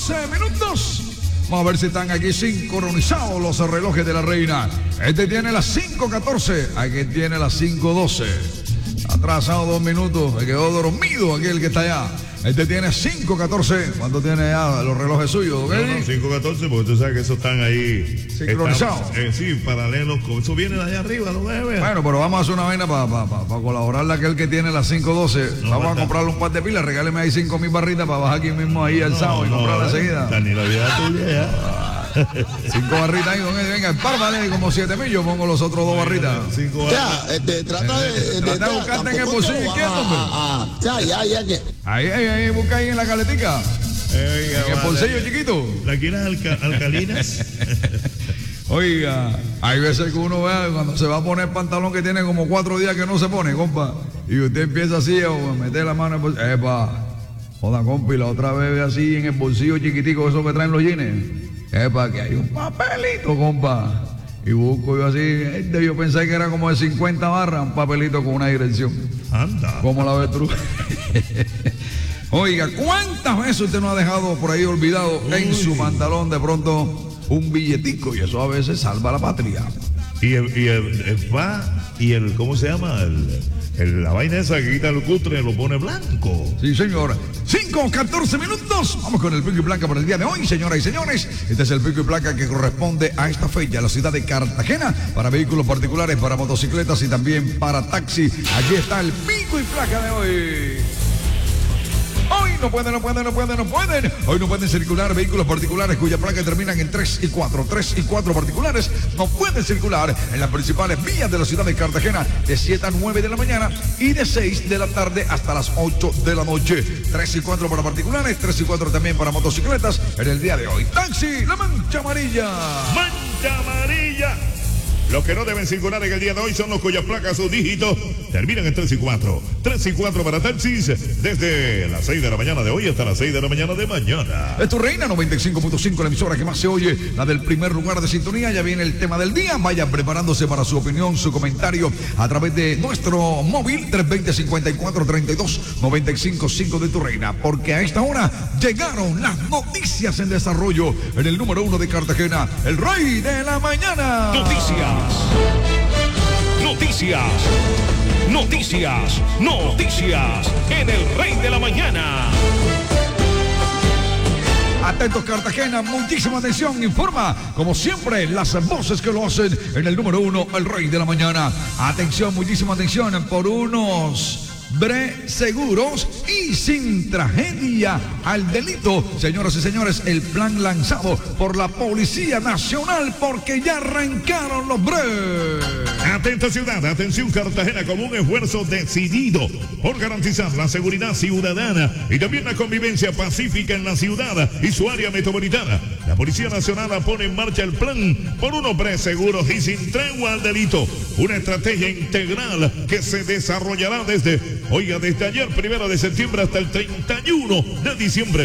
minutos. Vamos a ver si están aquí sincronizados los relojes de la reina. Este tiene las 5:14, aquí tiene las 5:12. Atrasado 2 minutos, me quedó dormido aquel que está allá. Este tiene 5:14. ¿Cuánto tiene ya los relojes suyos? ¿Okay? No, 5:14, porque tú sabes que esos están ahí sincronizados. Sí, paralelos. Eso viene de allá arriba, lo debe. Bueno, pero vamos a hacer una vaina para colaborarle a aquel que tiene las 5:12. No, vamos a comprarle un par de pilas, regáleme ahí 5,000 barritas para bajar aquí mismo ahí al sábado y comprarla enseguida. Ni la vida tuya ya. 5 barritas ahí, venga, pármale como 7,000, yo pongo los otros 2 barritas. 5 barritas. Trata de buscarte en el bolsillo izquierdo, hombre. Ahí, busca ahí en la caletica. En el bolsillo chiquito. ¿La quieres alcalinas? Oiga, hay veces que uno ve cuando se va a poner pantalón que tiene como 4 días que no se pone, compa. Y usted empieza así a meter la mano en el bolsillo. Epa, joda, compa, y la otra vez ve así en el bolsillo chiquitico, eso que traen los jeans. Epa, que hay un papelito, compa. Y busco yo así, yo pensé que era como de 50 barras, un papelito con una dirección. Anda. Como la avestruz. Oiga, ¿cuántas veces usted no ha dejado por ahí olvidado en su pantalón de pronto un billetico? Y eso a veces salva la patria. Y el ¿cómo se llama? La vaina esa que quita el cutre lo pone blanco. Sí, señor. 5:14 minutos. Vamos con el pico y placa por el día de hoy, señoras y señores. Este es el pico y placa que corresponde a esta fecha, la ciudad de Cartagena, para vehículos particulares, para motocicletas y también para taxi. Aquí está el pico y placa de hoy. Hoy no pueden. Hoy no pueden circular vehículos particulares cuya placa terminan en 3 y 4. 3 y 4 particulares no pueden circular en las principales vías de la ciudad de Cartagena de 7 a 9 de la mañana y de 6 de la tarde hasta las 8 de la noche. 3 y 4 para particulares, 3 y 4 también para motocicletas en el día de hoy. Taxi, la mancha amarilla. Mancha amarilla. Los que no deben circular en el día de hoy son los cuyas placas o dígitos terminan en 3 y 4. 3 y 4 para taxis desde las 6 de la mañana de hoy hasta las 6 de la mañana de mañana. Es tu reina 95.5, la emisora que más se oye, la del primer lugar de sintonía. Ya viene el tema del día. Vaya preparándose para su opinión, su comentario a través de nuestro móvil 320-5432-955 de tu reina. Porque a esta hora llegaron las noticias en desarrollo en el número 1 de Cartagena, el rey de la mañana. Noticias en el Rey de la Mañana. Atentos Cartagena, muchísima atención, informa como siempre las voces que lo hacen en el número 1, el Rey de la Mañana. Atención, muchísima atención por unos seguros y sin tragedia al delito. Señoras y señores, el plan lanzado por la Policía Nacional porque ya arrancaron los Atenta ciudad, atención Cartagena, con un esfuerzo decidido por garantizar la seguridad ciudadana y también la convivencia pacífica en la ciudad y su área metropolitana. La Policía Nacional pone en marcha el plan por unos seguros y sin tregua al delito. Una estrategia integral que se desarrollará desde ayer 1 de septiembre hasta el 31 de diciembre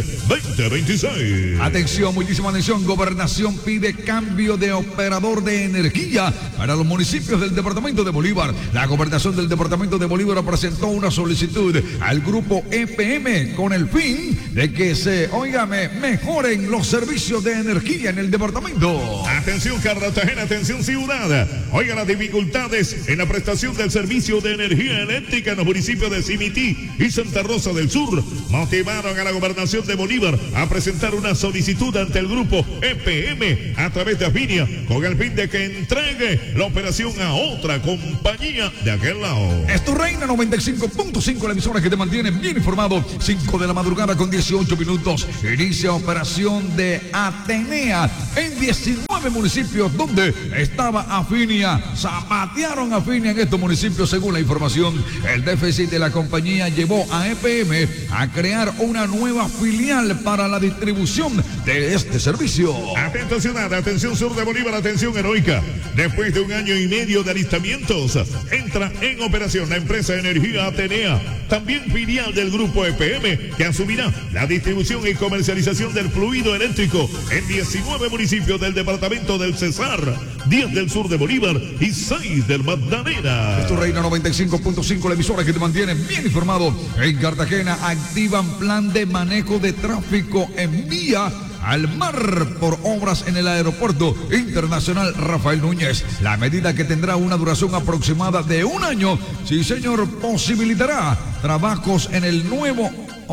2026. Atención, muchísima atención. Gobernación pide cambio de operador de energía para los municipios del departamento de Bolívar. La gobernación del departamento de Bolívar presentó una solicitud al grupo EPM con el fin de que se, mejoren los servicios de energía en el departamento. Atención Cartagena, atención ciudad. Las dificultades en la prestación del servicio de energía eléctrica en los municipios de Simití y Santa Rosa del Sur motivaron a la gobernación de Bolívar a presentar una solicitud ante el grupo EPM a través de Afinia con el fin de que entregue la operación a otra compañía de aquel lado. Es tu reina 95.5, la emisora que te mantiene bien informado. 5 de la madrugada con 18 minutos. Inicia operación de Atenea en 19 municipios donde estaba Afinia. Zapatearon Afinia en estos municipios según la información. El déficit de la compañía llevó a EPM a crear una nueva filial para la distribución de este servicio. Atenta ciudad, atención sur de Bolívar, atención heroica. Después de 1 año y medio de alistamientos, entra en operación la empresa Energía Atenea, también filial del grupo EPM, que asumirá la distribución y comercialización del fluido eléctrico en 19 municipios del departamento del Cesar, 10 del sur de Bolívar y 6 del Magdalena. Es tu reina 95.5, la emisora que te mantiene bien informado. En Cartagena activan plan de manejo de tráfico en vía al mar por obras en el Aeropuerto Internacional Rafael Núñez. La medida, que tendrá una duración aproximada de un año, sí señor, posibilitará trabajos en el nuevo,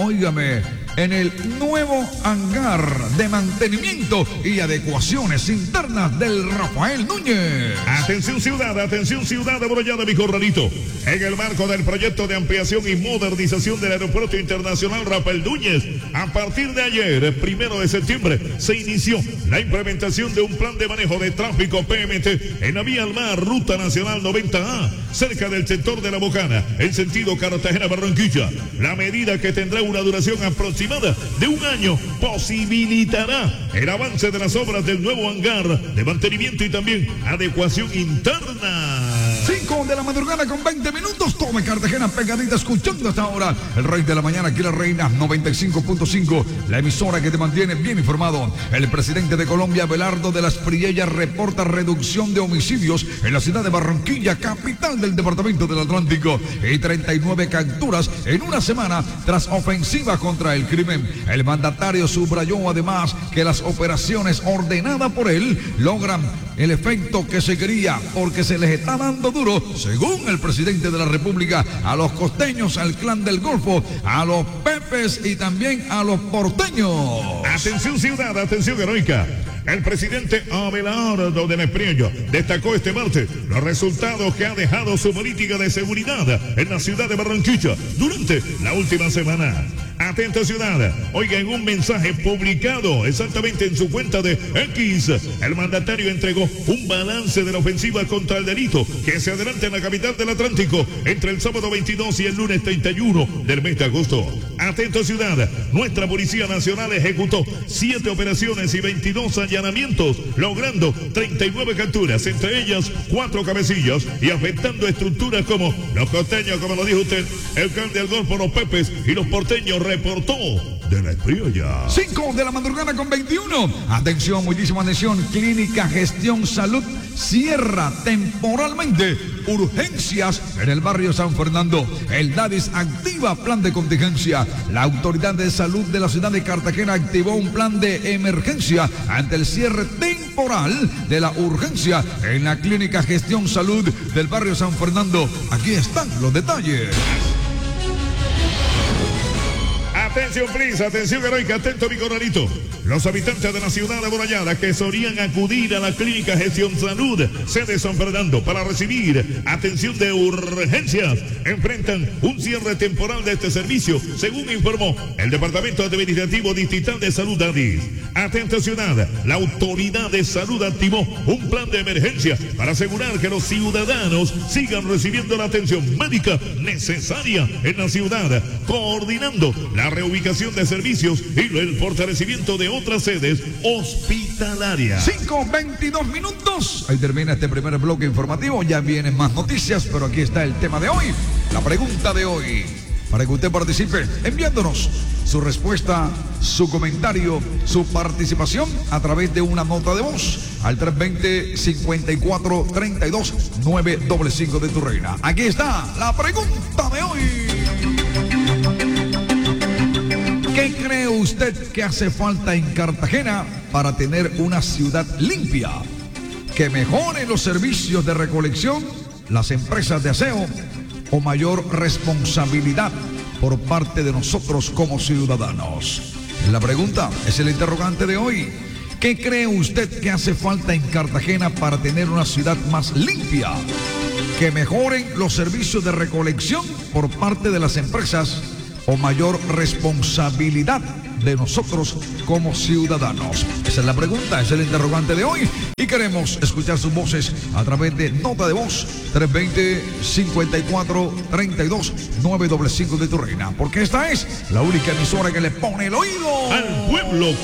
en el nuevo hangar de mantenimiento y adecuaciones internas del Rafael Núñez. Atención ciudad abrollada, mi corralito. En el marco del proyecto de ampliación y modernización del Aeropuerto Internacional Rafael Núñez, a partir de ayer, 1 de septiembre, se inició la implementación de un plan de manejo de tráfico PMT en la vía al mar, Ruta Nacional 90A, cerca del sector de La Bocana, en sentido Cartagena-Barranquilla. La medida, que tendrá una duración aproximada de un año, posibilitará el avance de las obras del nuevo hangar de mantenimiento y también adecuación interna. 5 de la madrugada con 20 minutos. Tome Cartagena pegadita, escuchando hasta ahora el Rey de la Mañana, aquí la Reina 95.5, la emisora que te mantiene bien informado. El presidente de Colombia, Abelardo de las Priellas, reporta reducción de homicidios en la ciudad de Barranquilla, capital del departamento del Atlántico, y 39 capturas en una semana tras ofensiva contra el crimen. El mandatario subrayó además que las operaciones ordenadas por él logran el efecto que se quería, porque se les está dando duro, según el presidente de la República, a los costeños, al clan del Golfo, a los pepes y también a los porteños. Atención ciudad, atención heroica. El presidente Abelardo de las Priellas destacó este martes los resultados que ha dejado su política de seguridad en la ciudad de Barranquilla durante la última semana. Atenta ciudad, oiga, en un mensaje publicado exactamente en su cuenta de X, el mandatario entregó un balance de la ofensiva contra el delito que se adelanta en la capital del Atlántico entre el sábado 22 y el lunes 31 del mes de agosto. Atenta ciudad, nuestra Policía Nacional ejecutó 7 operaciones y 22 allanamientos, logrando 39 capturas, entre ellas 4 cabecillas, y afectando estructuras como los costeños, como lo dijo usted, el clan del Golfo, los pepes y los porteños, reportó de las Priellas. 5 de la madrugada con 21. Atención, muchísima atención. Clínica Gestión Salud cierra temporalmente urgencias en el barrio San Fernando. El DADIS activa plan de contingencia. La Autoridad de Salud de la ciudad de Cartagena activó un plan de emergencia ante el cierre temporal de la urgencia en la Clínica Gestión Salud del barrio San Fernando. Aquí están los detalles. Atención, please, atención heroica, atento mi corralito. Los habitantes de la ciudad amurallada que solían acudir a la Clínica Gestión Salud, sede San Fernando, para recibir atención de urgencias, enfrentan un cierre temporal de este servicio, según informó el Departamento Administrativo Distrital de Salud DADIS. Atenta ciudad, la Autoridad de Salud activó un plan de emergencia para asegurar que los ciudadanos sigan recibiendo la atención médica necesaria en la ciudad, coordinando la reubicación de servicios y el fortalecimiento de otras sedes hospitalarias. 5:22 minutos. Ahí termina este primer bloque informativo. Ya vienen más noticias, pero aquí está el tema de hoy. La pregunta de hoy, para que usted participe enviándonos su respuesta, su comentario, su participación a través de una nota de voz al 320-5432-955 de tu Reina. Aquí está la pregunta de hoy. ¿Qué cree usted que hace falta en Cartagena para tener una ciudad limpia? ¿Que mejoren los servicios de recolección, las empresas de aseo, o mayor responsabilidad por parte de nosotros como ciudadanos? La pregunta es el interrogante de hoy. ¿Qué cree usted que hace falta en Cartagena para tener una ciudad más limpia? ¿Que mejoren los servicios de recolección por parte de las empresas, o mayor responsabilidad de nosotros como ciudadanos? Esa es la pregunta, es el interrogante de hoy, y queremos escuchar sus voces a través de nota de voz 320-5432-955 de tu Reina, porque esta es la única emisora que le pone el oído al pueblo.